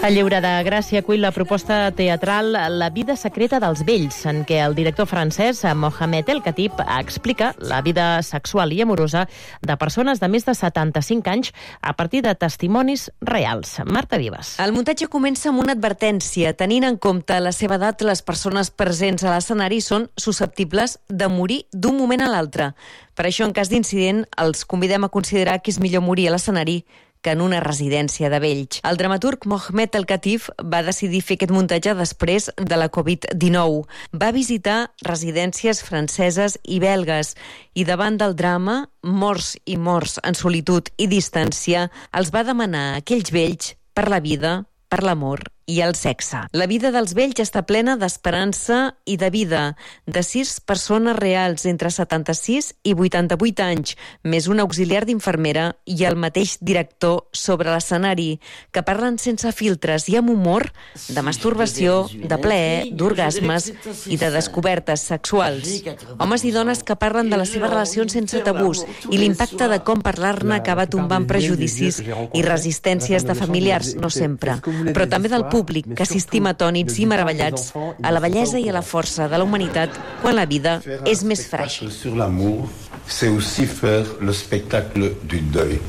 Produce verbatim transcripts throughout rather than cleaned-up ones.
El Lliure de Gràcia acull la proposta teatral La vida secreta dels vells, en què el director francès Mohamed El Khatib explica la vida sexual i amorosa de persones de més de setanta-cinc anys a partir de testimonis reals. Marta Vives. El muntatge comença amb una advertència. Tenint en compte la seva edat, les persones presents a l'escenari són susceptibles de morir d'un moment a l'altre. Per això, en cas d'incident, els convidem a considerar que és millor morir a l'escenari que en una residència de vells. El dramaturg Mohamed El Khatib va decidir fer aquest muntatge després de la covid dinou. Va visitar residències franceses i belgues i davant del drama, morts i morts en solitud i distància, els va demanar a aquells vells per la vida, per l'amor i el sexe. La vida dels vells està plena d'esperança i de vida, de sis persones reals entre setanta-sis i vuitanta-vuit anys, més un auxiliar d'infermera i el mateix director sobre l'escenari, que parlen sense filtres i amb humor de masturbació, de plaer, d'orgasmes i de descobertes sexuals. Homes i dones que parlen de les seves relacions sense tabús i l'impacte de com parlar-ne acaba tombant prejudicis i resistències de familiars, no sempre, però també del públic, que assistim atònits i meravellats a la bellesa i a la força de la humanitat quan la vida és més fràgil. Sur l'amour, c'est aussi faire le spectacle du deuil.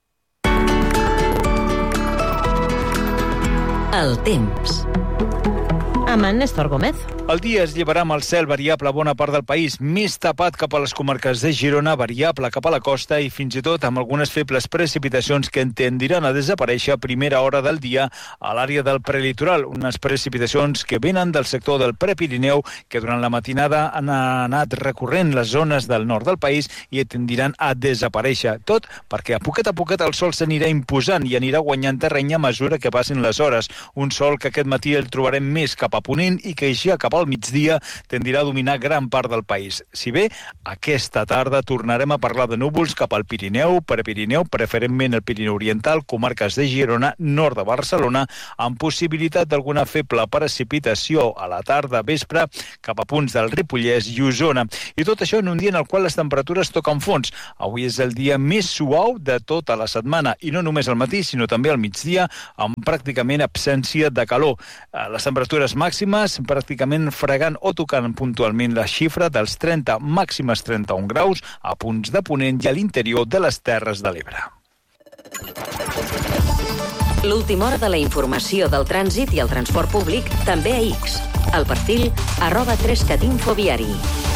El temps. Amb en Néstor Gómez. El dia es llevarà amb el cel variable a bona part del país, més tapat cap a les comarques de Girona, variable cap a la costa i fins i tot amb algunes febles precipitacions que tendiran a desaparèixer a primera hora del dia a l'àrea del prelitoral. Unes precipitacions que venen del sector del Prepirineu, que durant la matinada han anat recorrent les zones del nord del país i tendiran a desaparèixer. Tot perquè a poquet a poquet el sol s'anirà imposant i anirà guanyant terreny a mesura que passin les hores. Un sol que aquest matí el trobarem més cap a ponent i que ja cap al migdia tendirà a dominar gran part del país. Si bé, aquesta tarda tornarem a parlar de núvols cap al Pirineu, Prepirineu, preferentment el Pirineu Oriental, comarques de Girona, nord de Barcelona, amb possibilitat d'alguna feble precipitació a la tarda, vespre, cap a punts del Ripollès i Osona. I tot això en un dia en el qual les temperatures toquen fons. Avui és el dia més suau de tota la setmana, i no només al matí, sinó també al migdia, amb pràcticament absència de calor. Les temperatures màximes pràcticament fregant o tocant puntualment la xifra dels trenta, màximes trenta-un graus a punts de ponent i a l'interior de les Terres de l'Ebre. L'última hora de la informació del trànsit i el transport públic també a X. El perfil arroba tres cat infoviari.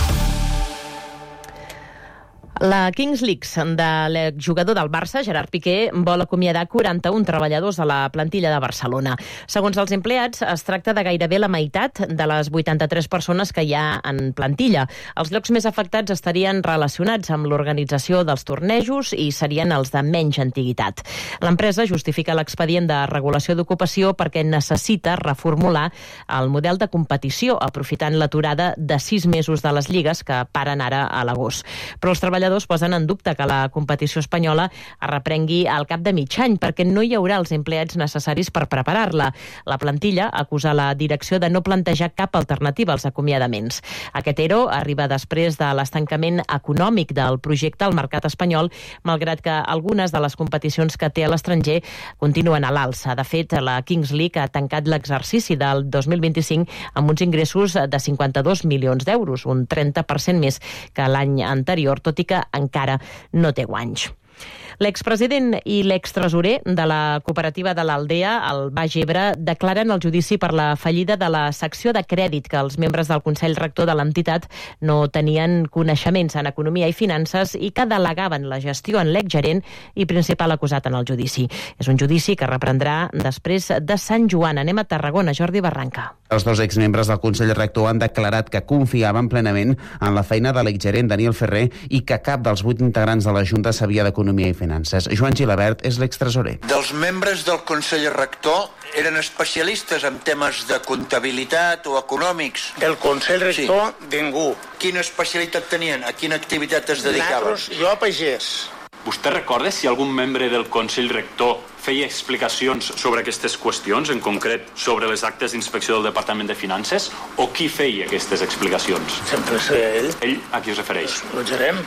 La Kings League de l'exjugador del Barça, Gerard Piqué, vol acomiadar quaranta-un treballadors de la plantilla de Barcelona. Segons els empleats, es tracta de gairebé la meitat de les vuitanta-tres persones que hi ha en plantilla. Els llocs més afectats estarien relacionats amb l'organització dels tornejos i serien els de menys antiguitat. L'empresa justifica l'expedient de regulació d'ocupació perquè necessita reformular el model de competició, aprofitant l'aturada de sis mesos de les lligues que paren ara a l'agost. Però els treballadors posen en dubte que la competició espanyola es reprengui al cap de mig any perquè no hi haurà els empleats necessaris per preparar-la. La plantilla acusa la direcció de no plantejar cap alternativa als acomiadaments. Aquest ero arriba després de l'estancament econòmic del projecte al mercat espanyol, malgrat que algunes de les competicions que té a l'estranger continuen a l'alça. De fet, la Kings League ha tancat l'exercici del dos mil vint-i-cinc amb uns ingressos de cinquanta-dos milions d'euros, un trenta per cent més que l'any anterior, tot i que encara no té guanys. L'expresident i l'extresorer de la cooperativa de l'Aldea, el Baix Ebre, declaren el judici per la fallida de la secció de crèdit que els membres del Consell Rector de l'entitat no tenien coneixements en economia i finances i que delegaven la gestió en l'exgerent i principal acusat en el judici. És un judici que reprendrà després de Sant Joan. Anem a Tarragona, Jordi Barranca. Els dos exmembres del Consell Rector han declarat que confiaven plenament en la feina de l'exgerent Daniel Ferrer i que cap dels vuit integrants de la Junta sabia d'economia i finances. Joan Gilabert és l'extresorer. Dels membres del Consell Rector eren especialistes en temes de comptabilitat o econòmics. Del Consell Rector, sí. Ningú. Quina especialitat tenien? A quina activitat es dedicaven? Nosaltres, jo a pagès. Vostè recorda si algun membre del Consell Rector feia explicacions sobre aquestes qüestions, en concret sobre les actes d'inspecció del Departament de Finances, o qui feia aquestes explicacions? Sempre sé ell. Ell a qui es refereix? El gerent.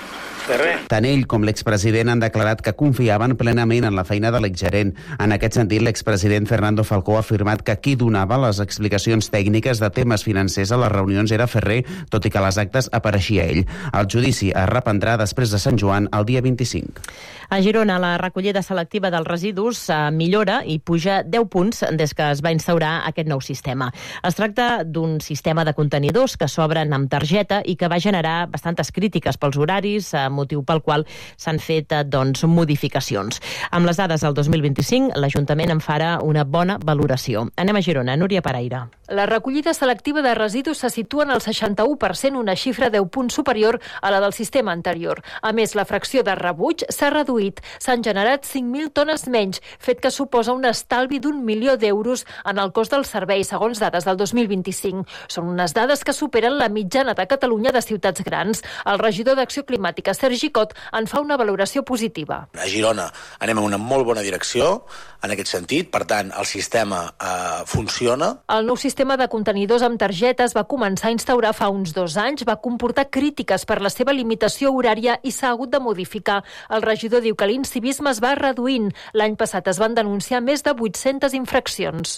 Ferrer. Tant ell com l'expresident han declarat que confiaven plenament en la feina de l'exgerent. En aquest sentit, l'expresident Fernando Falcó ha afirmat que qui donava les explicacions tècniques de temes financers a les reunions era Ferrer, tot i que a les actes apareixia ell. El judici es reprendrà després de Sant Joan el dia vint-i-cinc. A Girona, la recollida selectiva dels residus eh, millora i puja deu punts des que es va instaurar aquest nou sistema. Es tracta d'un sistema de contenidors que s'obren amb targeta i que va generar bastantes crítiques pels horaris, eh, motiu pel qual s'han fet eh, doncs, modificacions. Amb les dades del dos mil vint-i-cinc, l'Ajuntament en farà una bona valoració. Anem a Girona, Núria Paraire. La recollida selectiva de residus se situa en el seixanta-u per cent, una xifra deu punts superior a la del sistema anterior. A més, la fracció de rebuig s'ha reduït. S'han generat cinc mil tones menys, fet que suposa un estalvi d'un milió d'euros en el cost del servei, segons dades del dos mil vint-i-cinc. Són unes dades que superen la mitjana de Catalunya de ciutats grans. El regidor d'Acció Climàtica, Sergi Cot, en fa una valoració positiva. A Girona anem en una molt bona direcció en aquest sentit, per tant, el sistema eh, funciona. El nou sistema de contenidors amb targetes va començar a instaurar fa uns dos anys, va comportar crítiques per la seva limitació horària i s'ha hagut de modificar. El regidor diu que l'incivisme es va reduint. L'any passat es van denunciar més de vuit-centes infraccions.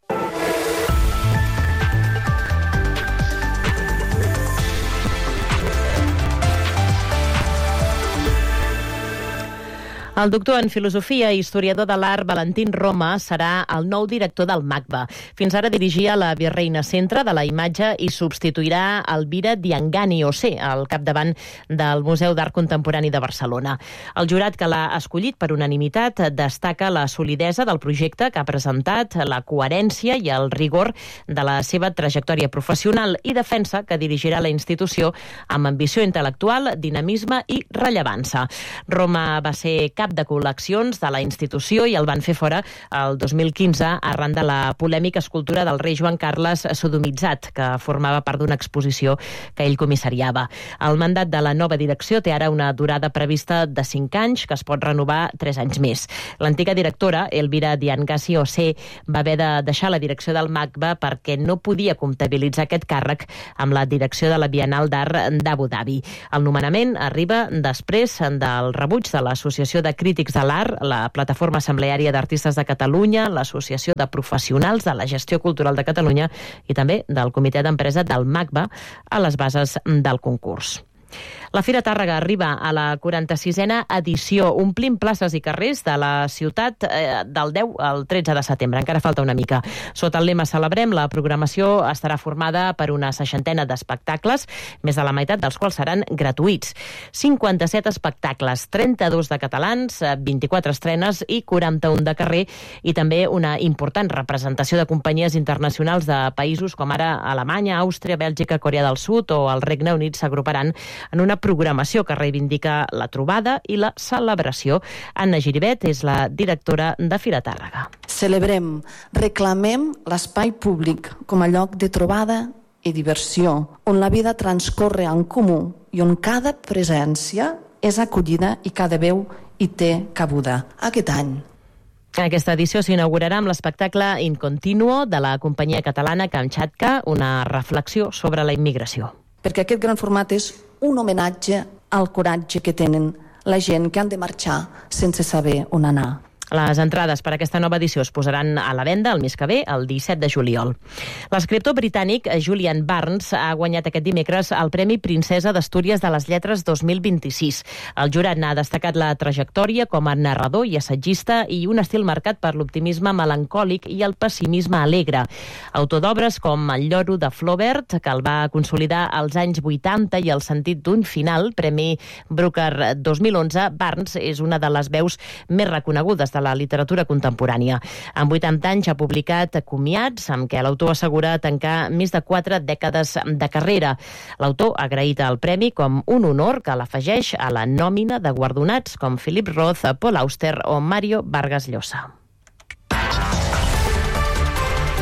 El doctor en filosofia i historiador de l'art Valentín Roma serà el nou director del MACBA. Fins ara dirigia la Virreina Centre de la Imatge i substituirà Elvira Diangani Ossé al capdavant del Museu d'Art Contemporani de Barcelona. El jurat que l'ha escollit per unanimitat destaca la solidesa del projecte que ha presentat, la coherència i el rigor de la seva trajectòria professional i defensa que dirigirà la institució amb ambició intel·lectual, dinamisme i rellevància. Roma va ser cap de col·leccions de la institució i el van fer fora el dos mil quinze arran de la polèmica escultura del rei Joan Carles sodomitzat, que formava part d'una exposició que ell comissariava. El mandat de la nova direcció té ara una durada prevista de cinc anys, que es pot renovar tres anys més. L'antiga directora, Elvira Diangani Ossé, va haver de deixar la direcció del MACBA perquè no podia comptabilitzar aquest càrrec amb la direcció de la Bienal d'Art d'Abu Dhabi. El nomenament arriba després del rebuig de l'Associació de Crítics de l'Art, la Plataforma Assembleària d'Artistes de Catalunya, l'Associació de Professionals de la Gestió Cultural de Catalunya i també del Comitè d'Empresa del MACBA a les bases del concurs. La Fira Tàrrega arriba a la quaranta-sisena edició, omplint places i carrers de la ciutat eh, del deu al tretze de setembre. Encara falta una mica. Sota el lema Celebrem, la programació estarà formada per una seixantena d'espectacles, més de la meitat dels quals seran gratuïts. cinquanta-set espectacles, trenta-dos de catalans, vint-i-quatre estrenes i quaranta-un de carrer, i també una important representació de companyies internacionals de països com ara Alemanya, Àustria, Bèlgica, Corea del Sud o el Regne Unit s'agruparan en una programació que reivindica la trobada i la celebració. Anna Giribet és la directora de Fira Tàrrega. Celebrem, reclamem l'espai públic com a lloc de trobada i diversió, on la vida transcorre en comú i on cada presència és acollida i cada veu hi té cabuda. Aquest any Aquesta edició s'inaugurarà amb l'espectacle In Continuo de la companyia catalana Kamchatka, una reflexió sobre la immigració. Perquè aquest gran format és un homenatge al coratge que tenen la gent que han de marxar sense saber on anar. Les entrades per a aquesta nova edició es posaran a la venda el mes que ve, el disset de juliol. L'escriptor britànic Julian Barnes ha guanyat aquest dimecres el Premi Princesa d'Astúries de les Lletres dos mil vint-i-sis. El jurat n'ha destacat la trajectòria com a narrador i assagista i un estil marcat per l'optimisme melancòlic i el pessimisme alegre. Autor d'obres com El lloro de Flaubert, que el va consolidar als anys vuitanta, i El sentit d'un final, Premi Booker dos mil onze, Barnes és una de les veus més reconegudes de la literatura contemporània. Amb vuitanta anys ha publicat Comiats, amb què l'autor assegura tancar més de quatre dècades de carrera. L'autor ha agraït el premi com un honor que l'afegeix a la nòmina de guardonats com Philip Roth, Paul Auster o Mario Vargas Llosa.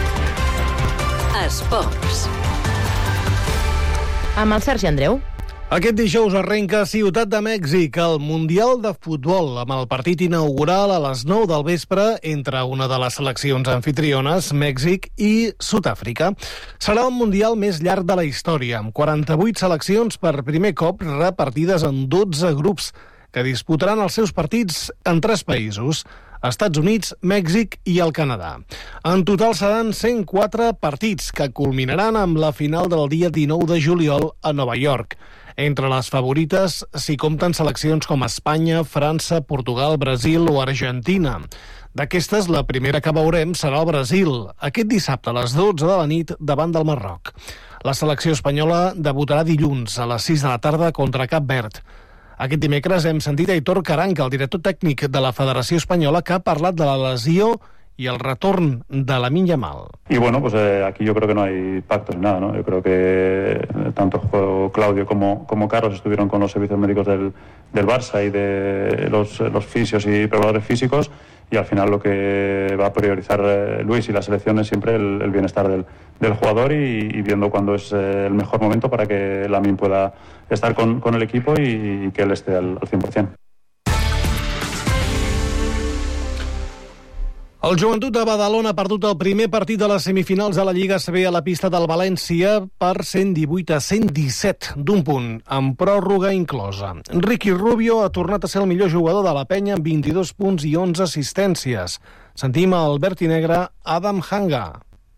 Esports. Amb el Sergi Andreu. Aquest dijous arrenca a Ciutat de Mèxic el Mundial de Futbol, amb el partit inaugural a les nou del vespre entre una de les seleccions anfitriones, Mèxic i Sud-àfrica. Serà el Mundial més llarg de la història, amb quaranta-vuit seleccions per primer cop repartides en dotze grups, que disputaran els seus partits en tres països: Estats Units, Mèxic i el Canadà. En total seran cent quatre partits, que culminaran amb la final del dia dinou de juliol a Nova York. Entre les favorites s'hi compten seleccions com Espanya, França, Portugal, Brasil o Argentina. D'aquestes, la primera que veurem serà el Brasil, aquest dissabte a les dotze de la nit davant del Marroc. La selecció espanyola debutarà dilluns a les sis de la tarda contra Cap Verd. Aquest dimecres hem sentit a Aitor Caranca, el director tècnic de la Federació Espanyola, que ha parlat de la lesió y el retorn de Lamine Yamal. Y bueno, pues eh, aquí yo creo que no hay pactos ni nada, ¿no? Yo creo que tanto Claudio como, como Carlos estuvieron con los servicios médicos del, del Barça y de los, los fisios y preparadores físicos, y al final lo que va a priorizar eh, Luis y la selección es siempre el, el bienestar del, del jugador y, y viendo cuándo es eh, el mejor momento para que Lamine pueda estar con, con el equipo y, y que él esté al, al cien por ciento. El Joventut de Badalona ha perdut el primer partit de les semifinals de la Lliga A C B a la pista del València per cent divuit a cent disset, d'un punt, amb pròrroga inclosa. Ricky Rubio ha tornat a ser el millor jugador de la penya amb vint-i-dos punts i onze assistències. Sentim el verd i negre Adam Hanga.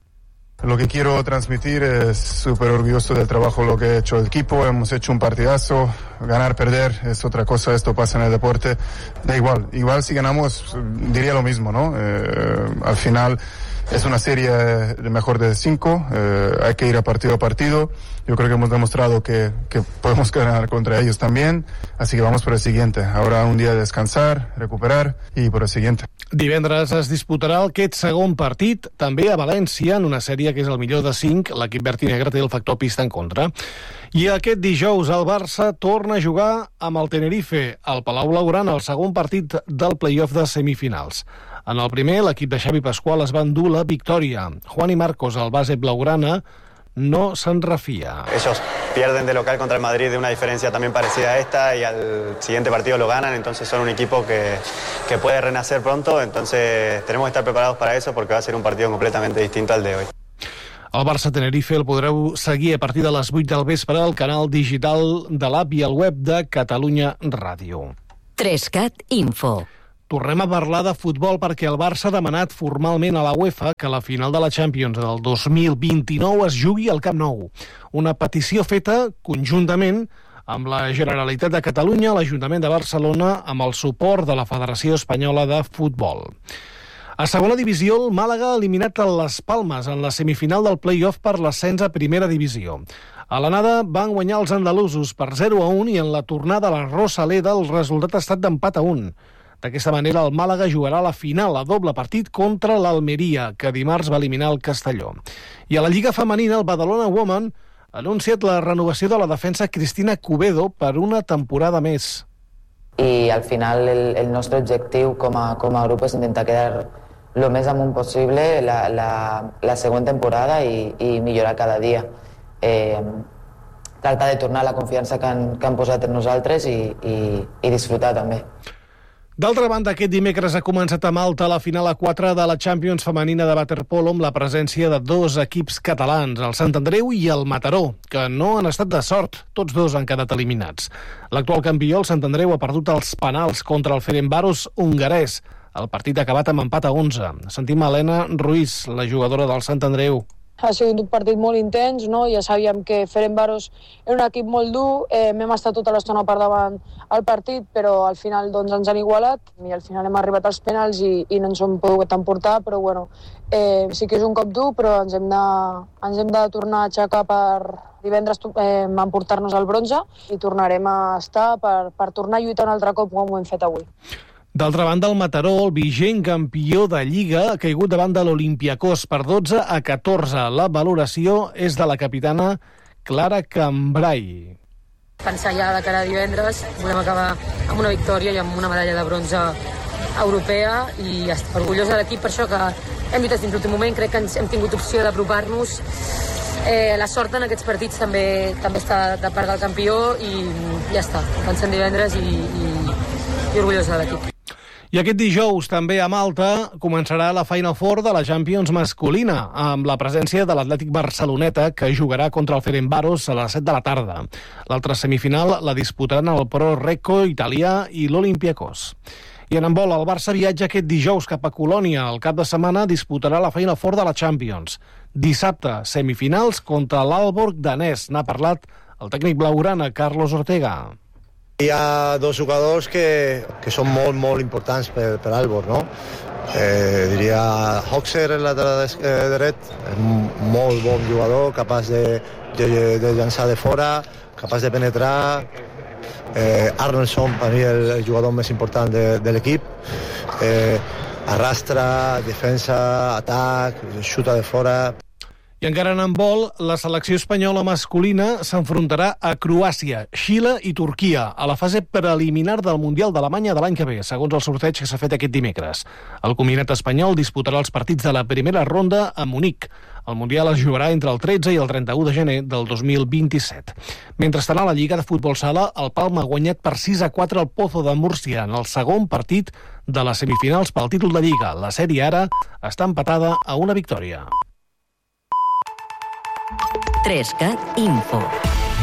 Lo que quiero transmitir es súper orgulloso del trabajo lo que ha hecho el equipo. Hemos hecho un partidazo. Ganar, perder es otra cosa. Esto pasa en el deporte. Da igual. Igual si ganamos diría lo mismo, ¿no? Eh, al final es una serie de mejor de cinco. Eh, hay que ir a partido a partido. Yo creo que hemos demostrado que, que podemos ganar contra ellos también. Así que vamos por el siguiente. Ahora un día de descansar, recuperar y por el siguiente. Divendres es disputarà aquest segon partit, també a València, en una sèrie que és el millor de cinc. L'equip verd i negre té el factor pista en contra. I aquest dijous el Barça torna a jugar amb el Tenerife, al Palau Blaugrana, el segon partit del play-off de semifinals. En el primer, l'equip de Xavi Pascual es va endur la victòria. Juan i Marcos, el base blaugrana, no se'n refia. Ellos pierden de local contra el Madrid de una diferencia también parecida a esta y al siguiente partido lo ganan, entonces son un equipo que, que puede renacer pronto, entonces tenemos que estar preparados para eso porque va a ser un partido completamente distinto al de hoy. El Barça-Tenerife el podreu seguir a partir de les vuit del vespre al canal digital de l'app i al web de Catalunya Ràdio. Trescat Info. Tornem a parlar de futbol perquè el Barça ha demanat formalment a la UEFA que la final de la Champions del dos mil vint-i-nou es jugui al Camp Nou. Una petició feta conjuntament amb la Generalitat de Catalunya, l'Ajuntament de Barcelona, amb el suport de la Federació Espanyola de Futbol. A segona divisió, el Màlaga ha eliminat a les Palmes en la semifinal del play-off per l'ascens a primera divisió. A l'anada van guanyar els andalusos per zero a un i en la tornada a la Rosaleda el resultat ha estat d'empat a un. D'aquesta manera, el Màlaga jugarà la final a doble partit contra l'Almeria, que dimarts va eliminar el Castelló. I a la Lliga Femenina, el Badalona Women ha anunciat la renovació de la defensa Cristina Cubedo per una temporada més. I al final el, el nostre objectiu com a, com a grup és intentar quedar lo més amunt possible la, la, la següent temporada i, i millorar cada dia. Eh, tractar de tornar la confiança que han, que han posat en nosaltres i, i, i disfrutar també. D'altra banda, aquest dimecres ha començat a Malta la final a quatre de la Champions femenina de waterpolo amb la presència de dos equips catalans, el Sant Andreu i el Mataró, que no han estat de sort. Tots dos han quedat eliminats. L'actual campió, el Sant Andreu, ha perdut els penals contra el Ferencváros hongarès. El partit ha acabat amb empat a onze. Sentim a Helena Ruiz, la jugadora del Sant Andreu. Ha sigut un partit molt intens, no? Ja sabíem que Ferencváros era un equip molt dur, eh, hem estat tota l'estona per davant al partit, però al final doncs, ens han igualat i al final hem arribat als penals i, i no ens hem pogut emportar, però bueno, eh, sí que és un cop dur, però ens hem de, ens hem de tornar a aixecar per divendres eh, emportar-nos el bronze i tornarem a estar per, per tornar a lluitar un altre cop com ho hem fet avui. D'altra banda, el Mataró, el vigent campió de Lliga, ha caigut davant de l'Olympiacós per dotze a catorze. La valoració és de la capitana Clara Cambrai. Pensar ja de cara a divendres, volem acabar amb una victòria i amb una medalla de bronze europea i estic orgullosa de l'equip per això que hem lluitat fins l'últim moment, crec que ens hem tingut opció d'apropar-nos Eh, la sort en aquests partits també també està de part del campió i ja està, pensem divendres i, i, i orgullós de l'equip. I aquest dijous també a Malta començarà la Final Four de la Champions masculina amb la presència de l'Atlètic Barceloneta que jugarà contra el Ferencváros a les set de la tarda. L'altra semifinal la disputaran el Pro Recco italià i l'Olympiacos. I en handbol, el Barça viatja aquest dijous cap a Colònia. El cap de setmana disputarà la Final Four de la Champions. Dissabte, semifinals contra l'Aalborg danès. N'ha parlat el tècnic blaugrana, Carlos Ortega. Hi ha dos jugadors que, que són molt, molt importants per, per Aalborg, no? Eh, diria Hoxer, el lateral dret, és un molt bon jugador, capaç de, de, de llançar de fora, capaç de penetrar. Eh, Arnoldsson, per mi, el, el jugador més important de, de l'equip. Eh, arrastra, defensa, atac, xuta de fora. I encara en handbol, la selecció espanyola masculina s'enfrontarà a Croàcia, Xile i Turquia a la fase preliminar del Mundial d'Alemanya de l'any que ve, segons el sorteig que s'ha fet aquest dimecres. El combinat espanyol disputarà els partits de la primera ronda a Munic. El Mundial es jugarà entre el tretze i el trenta-u de gener del dos mil vint-i-set. Mentrestant, a la Lliga de Futbol Sala, el Palma ha guanyat per sis a quatre el Pozo de Múrcia en el segon partit de les semifinals pel títol de Lliga. La sèrie ara està empatada a una victòria. tres cat Info.